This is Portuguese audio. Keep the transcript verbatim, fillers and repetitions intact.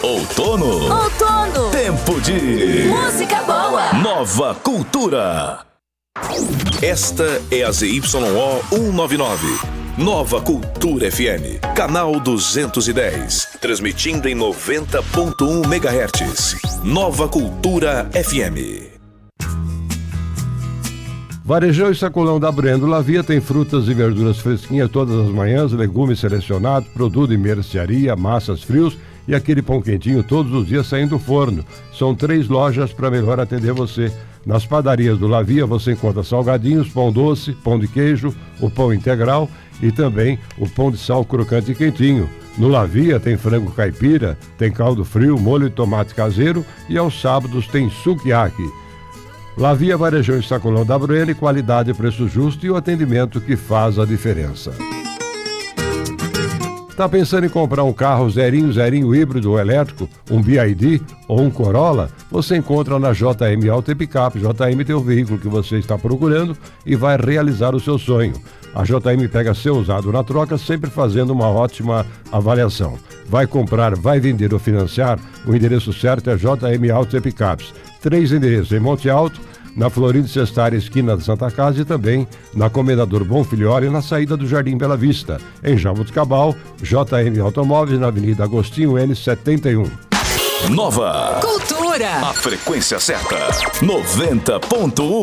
Outono. Outono. Tempo de música boa. Nova Cultura. Esta é a Z Y O cento e noventa e nove. Nova Cultura F M. Canal duzentos e dez. Transmitindo em noventa ponto um megahertz. Nova Cultura F M. Varejão e Sacolão da Brendo Lavia tem frutas e verduras fresquinhas todas as manhãs, legumes selecionados, produto em mercearia, massas frios e aquele pão quentinho todos os dias saindo do forno. São três lojas para melhor atender você. Nas padarias do Lavia você encontra salgadinhos, pão doce, pão de queijo, o pão integral e também o pão de sal crocante e quentinho. No Lavia tem frango caipira, tem caldo frio, molho de tomate caseiro e aos sábados tem sukiyaki. Lavia, Varejão e Sacolão da Breno, qualidade, preço justo e o atendimento que faz a diferença. Está pensando em comprar um carro zerinho, zerinho híbrido ou elétrico, um B Y D ou um Corolla? Você encontra na J M Auto e Picape. J M tem o veículo que você está procurando e vai realizar o seu sonho. A J M pega seu usado na troca, sempre fazendo uma ótima avaliação. Vai comprar, vai vender ou financiar? O endereço certo é J M Auto e Picapes. Três endereços em Monte Alto, na Florindo Sestária, esquina da Santa Casa, e também na Comendador Bonfilhori, na saída do Jardim Bela Vista. Em Jaboticabal, J M Automóveis, na Avenida Agostinho N setenta e um. Nova Cultura. A frequência certa, noventa ponto um.